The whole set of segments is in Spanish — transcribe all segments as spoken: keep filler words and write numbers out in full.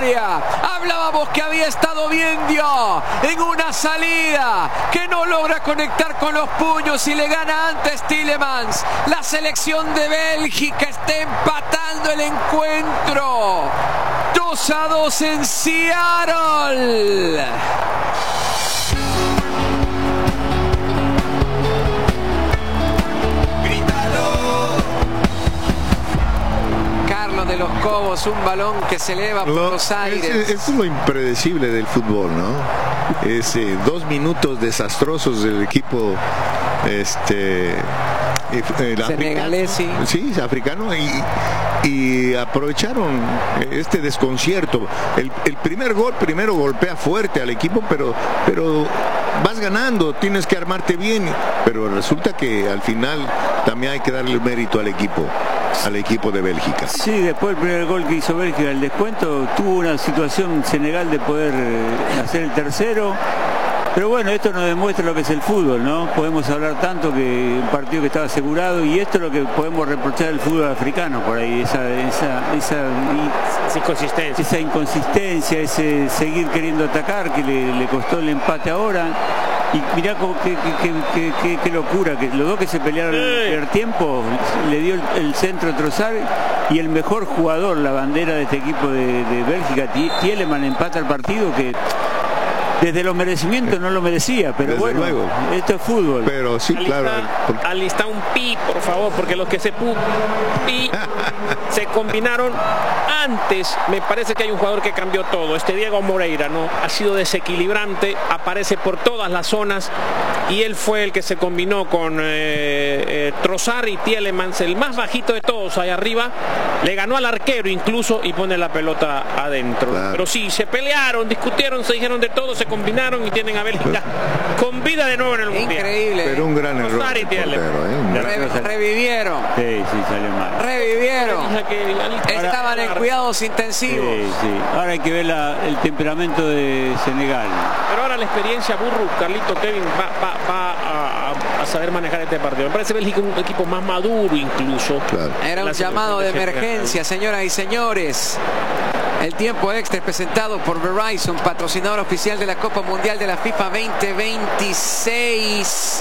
área. Hablábamos que había estado bien Dios en una salida que no logra conectar con los puños y le gana antes Tielemans. La selección de Bélgica está empatando el encuentro. dos a dos en Seattle. De los Cobos, un balón que se eleva por lo, los aires. Es, es lo impredecible del fútbol, ¿no? Es eh, dos minutos desastrosos del equipo este el senegalés, sí. Sí, africano, y, y aprovecharon este desconcierto. El, el primer gol primero golpea fuerte al equipo, pero pero vas ganando, tienes que armarte bien, pero resulta que al final también hay que darle mérito al equipo. al equipo de Bélgica. Sí, después del primer gol que hizo Bélgica, el descuento, tuvo una situación Senegal de poder hacer el tercero, pero bueno, esto nos demuestra lo que es el fútbol, ¿no? Podemos hablar tanto que un partido que estaba asegurado, y esto es lo que podemos reprochar al fútbol africano por ahí, esa, esa, esa, esa inconsistencia, esa inconsistencia, ese seguir queriendo atacar que le, le costó el empate ahora. Y mirá como que, que, que, que, que locura, que los dos que se pelearon en el primer tiempo, le dio el, el centro a Trossard, y el mejor jugador, la bandera de este equipo de, de Bélgica, Tielemans, empata el partido, que desde los merecimientos no lo merecía, pero desde bueno, luego. Esto es fútbol. Pero sí, alista, claro. Porque... Alista un pi, por favor, porque los que se pu pi se combinaron antes. Me parece que hay un jugador que cambió todo. Este Diego Moreira, ¿no? Ha sido desequilibrante, aparece por todas las zonas, y él fue el que se combinó con eh, eh, Trossard y Tielemans, el más bajito de todos ahí arriba. Le ganó al arquero incluso y pone la pelota adentro. Claro. Pero sí, se pelearon, discutieron, se dijeron de todo, se combinaron y tienen a Bélgica con vida de nuevo en el Mundial. Increíble. Pero un gran error. Y portero, ¿eh? Re revivieron. Sí, sí, salió mal. Revivieron. Estaban en cuidados intensivos. Sí, sí. Ahora hay que ver la, el temperamento de Senegal. Pero ahora la experiencia Burru, Carlito, Kevin va, va, va a, a saber manejar este partido. Me parece Bélgica un equipo más maduro incluso. Claro. Era un llamado de emergencia, señoras y señores. El tiempo extra es presentado por Verizon, patrocinador oficial de la Copa Mundial de la FIFA veinte veintiséis.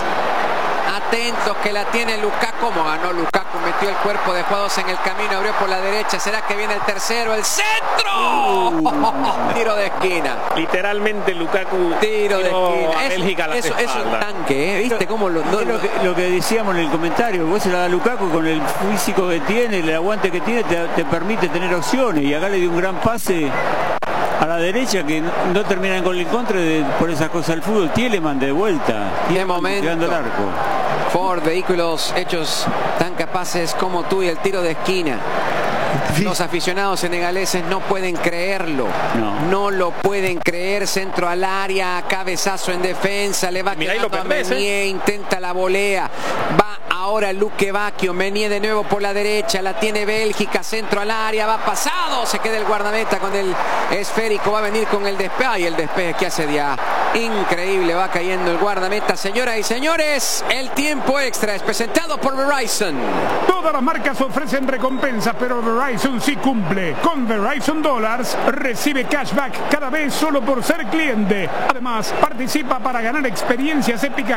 Atentos que la tiene Lukaku. Como ganó Lukaku, metió el cuerpo de jugadores en el camino, abrió por la derecha. ¿Será que viene el tercero? ¡El centro! Uh, Tiro de esquina. Literalmente Lukaku. Tiro de esquina. Es, Bélgica la eso, eso es un tanque, ¿eh? ¿Viste cómo lo, no, lo, que, lo que decíamos en el comentario? Vos se la da Lukaku, con el físico que tiene, el aguante que tiene, te, te permite tener opciones. Y acá le dio un gran pase a la derecha que no, no terminan con el contra de, por esas cosas del fútbol. Tielemans de vuelta. De momento. Tirando el arco. Ford, vehículos hechos tan capaces como tú, y el tiro de esquina. Los aficionados senegaleses no pueden creerlo. No, no lo pueden creer. Centro al área, cabezazo en defensa, le va quedando a Meunier, intenta la volea. Va ahora Luque Bacchio, Meunier de nuevo por la derecha, la tiene Bélgica, centro al área, va pasado, se queda el guardameta con el esférico, va a venir con el despeje. Ay, el despeje que hace Dia. Increíble, va cayendo el guardameta. Señoras y señores, el tiempo extra es presentado por Verizon. Todas las marcas ofrecen recompensas, pero Verizon sí cumple. Con Verizon Dollars recibe cashback cada vez solo por ser cliente. Además, participa para ganar experiencias épicas